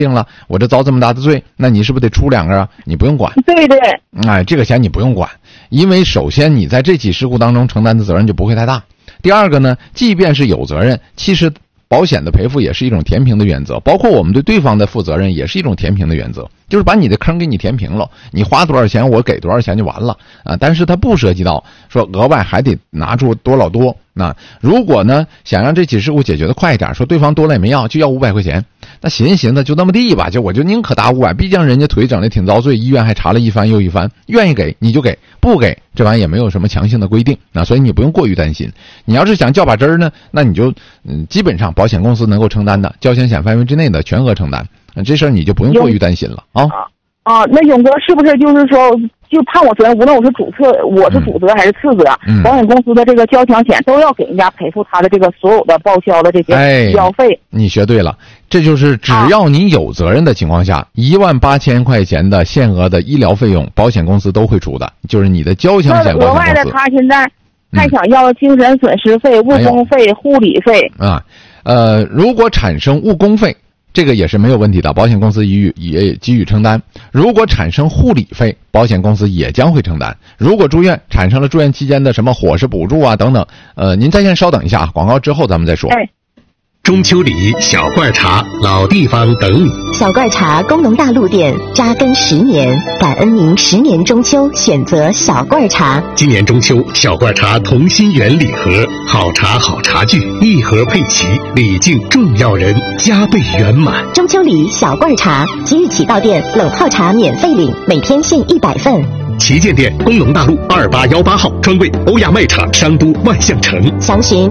定了，我这遭这么大的罪，那你是不是得出2个啊？你不用管。 对对。 哎，这个钱你不用管，因为首先你在这起事故当中承担的责任就不会太大。第二个呢，即便是有责任，其实保险的赔付也是一种填平的原则，包括我们对对方的负责任也是一种填平的原则，就是把你的坑给你填平了，你花多少钱我给多少钱就完了啊。但是它不涉及到说额外还得拿出多少多。那如果呢想让这起事故解决的快一点，说对方多了也没要，就要500块钱，那寻思就那么地吧，我就宁可打500，毕竟人家腿整得挺遭罪，医院还查了一番又一番，愿意给你就给，不给这玩意也没有什么强行的规定，那所以你不用过于担心。你要是想较把真儿呢，那你就基本上保险公司能够承担的交强险范围之内的全额承担，这事儿你就不用过于担心了啊。 那勇哥是不是就是说就判我责任，无论我是主责还是次责，保险公司的这个交强险都要给人家赔付他的这个所有的报销的这些医药费。 你学对了，这就是只要你有责任的情况下，18000块钱的限额的医疗费用，保险公司都会出的，就是你的交强险保险公司。 额外的，他现在还想要精神损失费、误工费、护理费啊。如果产生误工费，这个也是没有问题的，保险公司也给予承担。如果产生护理费，保险公司也将会承担。如果住院产生了住院期间的什么伙食补助啊等等，您再先稍等一下，广告之后咱们再说。 中秋礼、小罐茶，老地方等你。 小罐茶工农大陆店扎根10年，感恩您10年中秋选择小罐茶。 今年中秋，小罐茶同心圆礼盒，好茶好茶具，一盒配齐，礼敬重要人，加倍圆满。 中秋礼小罐茶，即日起到店冷泡茶免费领，每天限100份。 旗舰店工农大路2818号，专柜欧亚卖场商都万象城。 详询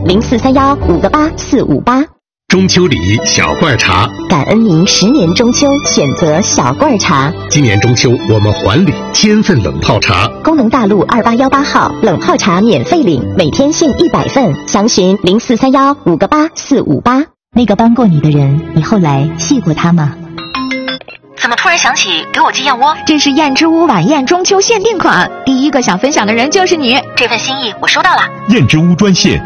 0431588458。 中秋礼小罐茶， 感恩您10年中秋选择小罐茶。 今年中秋我们还礼1000份冷泡茶。 工农大路2818号，冷泡茶免费领，每天限100份。详询0431588458。那个帮过你的人，你后来谢过他吗？ 怎么突然想起给我寄燕窝？ 这是燕之屋晚宴中秋限定款，第一个想分享的人就是你。 这份心意我收到了。 燕之屋专线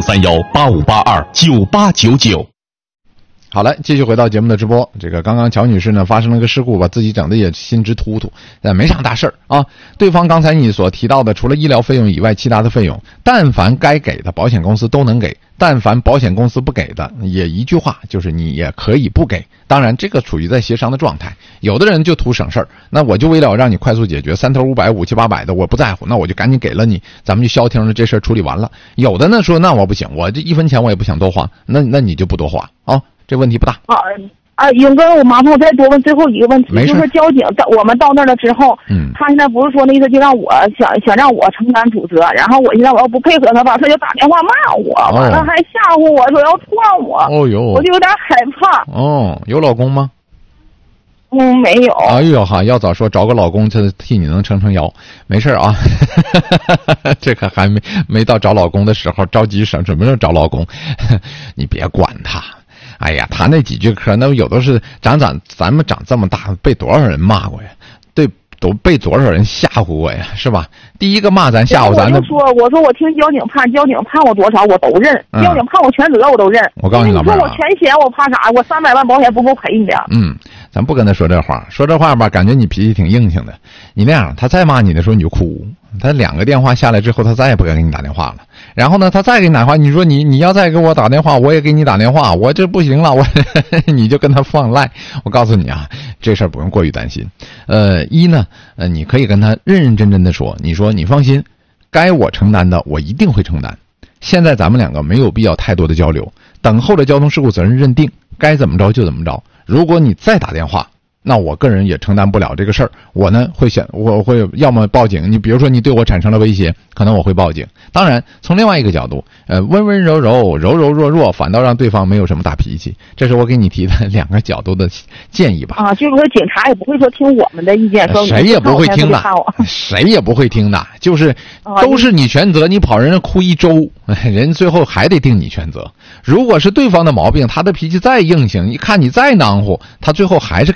043185829899。 好了，继续回到节目的直播。这个刚刚乔女士呢发生了个事故，把自己整的也心直突突，但没啥大事儿啊。对方刚才你所提到的，除了医疗费用以外，其他的费用，但凡该给的保险公司都能给，但凡保险公司不给的，也一句话，就是你也可以不给。当然，这个处于在协商的状态。有的人就图省事儿，那我就为了让你快速解决，3头500、5七800的，我不在乎，那我就赶紧给了你，咱们就消停了，这事儿处理完了。有的呢说，那我不行，我这1分钱我也不想多花，那你就不多花啊。这问题不大。 勇哥，我麻烦我再多问最后一个问题，就是交警我们到那儿了之后，他现在不是说那意思就让我想让我承担主责，然后我现在我要不配合他吧，他就打电话骂我，完了还吓唬我说要撞我。我就有点害怕。 有老公吗？ 没有。 哎呦哈，要早说找个老公，他替你能撑腰，没事啊。这可还没到找老公的时候，着急什么时候找老公？你别管他。哎呀，他那几句嗑，那有的是咱们长这么大，被多少人骂过呀？对，都被多少人吓唬过呀？是吧？第一个骂咱吓唬咱的。 我说我听交警判我多少我都认，交警判我全责我都认。 我告诉你老妹儿， 你说我全险我怕啥？我300万保险不够赔你的。 咱不跟他说这话吧，感觉你脾气挺硬性的。你那样，他再骂你的时候你就哭。他2个电话下来之后，他再也不敢给你打电话了。然后呢，他再给你打电话，你说你要再给我打电话，我也给你打电话，我这不行了，你就跟他放赖。我告诉你啊，这事儿不用过于担心。你可以跟他认认真真的说，你说你放心，该我承担的我一定会承担。现在咱们2个没有必要太多的交流，等候着交通事故责任认定，该怎么着就怎么着。如果你再打电话，那我个人也承担不了这个事儿。我呢我会要么报警，你比如说你对我产生了威胁，可能我会报警。当然从另外一个角度，温温柔柔柔柔弱弱，反倒让对方没有什么大脾气。这是我给你提的2个角度的建议吧。 就是说警察也不会说听我们的意见， 谁也不会听的，谁也不会听的，就是都是你全责，你跑人家哭1周，人最后还得定你全责。如果是对方的毛病，他的脾气再硬性，一看你再囊乎，他最后还是给到对方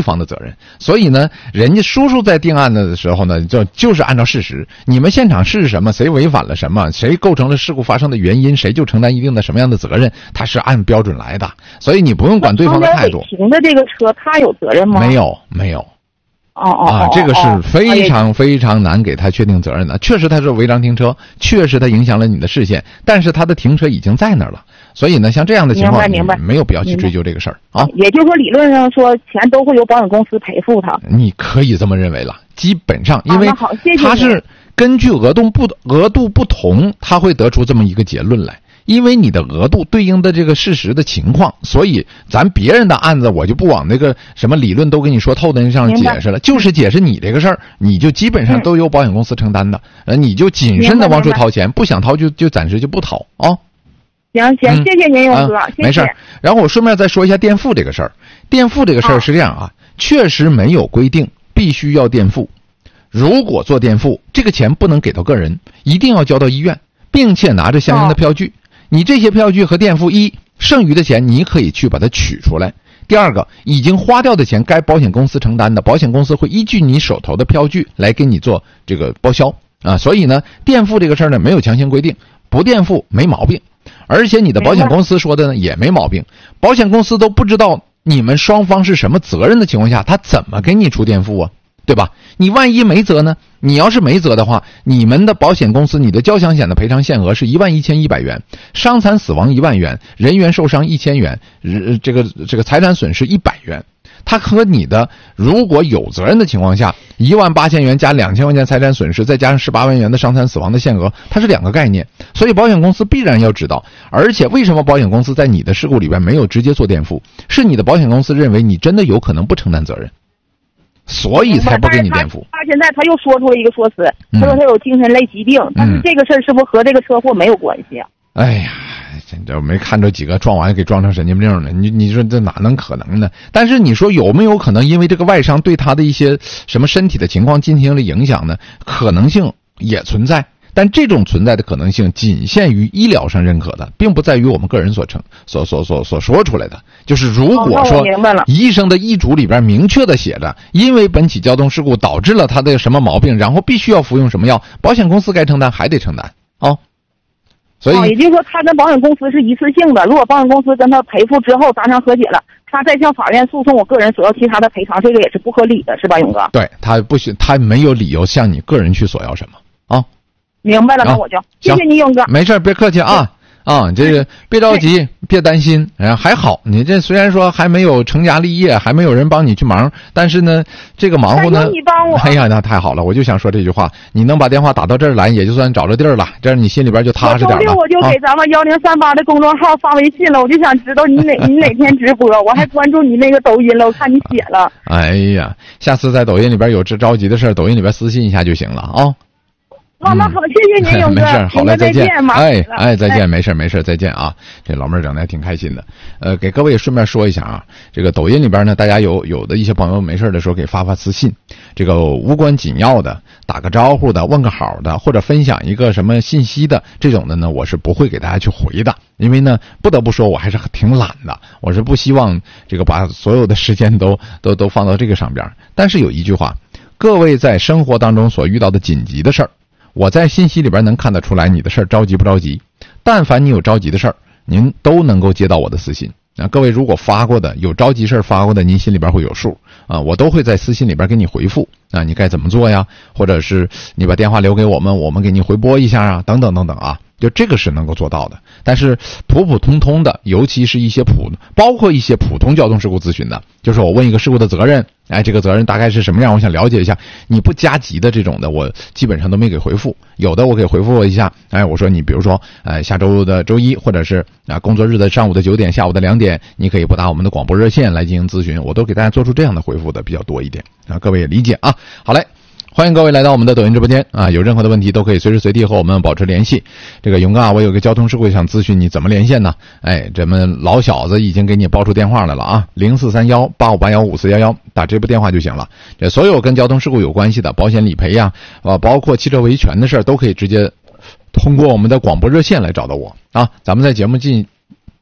方的责任。所以呢，人家叔叔在定案的时候呢，就是按照事实，你们现场是什么，谁违反了什么，谁构成了事故发生的原因，谁就承担一定的什么样的责任，他是按标准来的。所以你不用管对方的态度。 停的这个车他有责任吗？ 没有。这个是非常非常难给他确定责任的。确实他是违章停车，确实他影响了你的视线，但是他的停车已经在那儿了。所以呢，像这样的情况，没有必要去追究这个事儿啊。 也就是说，理论上说，钱都会由保险公司赔付他。 你可以这么认为了，基本上，因为他是根据额度不同，他会得出这么一个结论来。因为你的额度对应的这个事实的情况，所以咱别人的案子我就不往那个什么理论都跟你说透的上解释了，就是解释你这个事儿，你就基本上都由保险公司承担的，你就谨慎的往出掏钱，不想掏就暂时就不掏啊。 行，谢谢您，勇哥，谢谢。 没事。然后我顺便再说一下垫付这个事儿。垫付这个事儿是这样啊，确实没有规定必须要垫付。如果做垫付，这个钱不能给到个人，一定要交到医院，并且拿着相应的票据。你这些票据和垫付剩余的钱你可以去把它取出来。第二个，已经花掉的钱该保险公司承担的，保险公司会依据你手头的票据来给你做这个报销啊。所以呢，垫付这个事儿呢没有强行规定，不垫付没毛病。而且你的保险公司说的呢也没毛病，保险公司都不知道你们双方是什么责任的情况下，他怎么给你出垫付啊？对吧？你万一没责呢？你要是没责的话，你们的保险公司，你的交强险的赔偿限额是11100元，伤残死亡1万元，人员受伤1000元，这个财产损失100元。他和你的如果有责任的情况下，18000元加2000块钱财产损失，再加上18万元的伤残死亡的限额，它是两个概念。所以保险公司必然要知道。而且为什么保险公司在你的事故里边没有直接做垫付？是你的保险公司认为你真的有可能不承担责任，所以才不给你垫付。 他现在他又说出了一个说辞，他说他有精神类疾病，但是这个事儿是不是和这个车祸没有关系啊？ 哎呀，这没看着几个撞完给撞成神经病了，你说这哪能可能呢？但是你说有没有可能因为这个外伤对他的一些什么身体的情况进行了影响呢？可能性也存在。但这种存在的可能性仅限于医疗上认可的，并不在于我们个人所说出来的。就是如果说医生的医嘱里边明确的写着，因为本起交通事故导致了他的什么毛病，然后必须要服用什么药，保险公司该承担还得承担啊。所以也就是说他跟保险公司是一次性的，如果保险公司跟他赔付之后达成和解了，他再向法院诉讼我个人索要其他的赔偿，这个也是不合理的，是吧，勇哥？ 对，他没有理由向你个人去索要什么啊。 明白了，那我就谢谢你，勇哥。 没事，别客气啊。这个别着急，别担心，还好。你这虽然说还没有成家立业，还没有人帮你去忙，但是呢，这个忙活呢， 你帮我。 哎呀，那太好了！我就想说这句话，你能把电话打到这儿来，也就算找着地儿了，这样你心里边就踏实点了。 我就给咱们1038的公众号发微信了，我就想知道你哪天直播，我还关注你那个抖音了，我看你写了。 哎呀，下次在抖音里边有着急的事，抖音里边私信一下就行了啊。 那好，谢谢您，勇哥。 没事，好嘞，再见。再见，没事，再见啊！这老妹儿整的还挺开心的。给各位顺便说一下啊，这个抖音里边呢，大家有的一些朋友没事的时候给发私信，这个无关紧要的，打个招呼的，问个好的，或者分享一个什么信息的这种的呢，我是不会给大家去回的，因为呢，不得不说我还是挺懒的，我是不希望这个把所有的时间都放到这个上边。但是有一句话，各位在生活当中所遇到的紧急的事儿，我在信息里边能看得出来你的事儿着急不着急，但凡你有着急的事儿，您都能够接到我的私信。各位如果发过的有着急事儿发过的，您心里边会有数啊，我都会在私信里边给你回复啊，你该怎么做呀？或者是你把电话留给我们，我们给你回拨一下啊，等等啊，就这个是能够做到的。但是普通的，尤其是包括一些普通交通事故咨询的，就是我问一个事故的责任，这个责任大概是什么样，我想了解一下，你不加急的这种的，我基本上都没给回复。有的我给回复一下，我说你比如说下周的周一，或者是工作日的上午的9点，下午的2点，你可以拨打我们的广播热线来进行咨询，我都给大家做出这样的回复的比较多一点啊，各位也理解啊。好嘞，欢迎各位来到我们的抖音直播间啊！有任何的问题都可以随时随地和我们保持联系。这个勇哥啊，我有个交通事故想咨询你，怎么连线呢？咱们老小子已经给你报出电话来了啊，043185815411，打这部电话就行了。这所有跟交通事故有关系的保险理赔呀，包括汽车维权的事儿，都可以直接通过我们的广播热线来找到我啊。咱们在节目进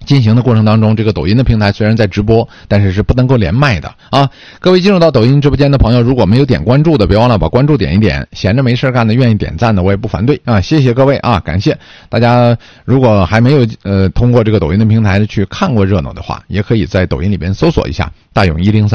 进行的过程当中，这个抖音的平台虽然在直播，但是是不能够连麦的啊。各位进入到抖音直播间的朋友，如果没有点关注的，别忘了把关注点一点。闲着没事干的，愿意点赞的，我也不反对啊。谢谢各位啊，感谢大家。如果还没有通过这个抖音的平台去看过热闹的话，也可以在抖音里边搜索一下大勇103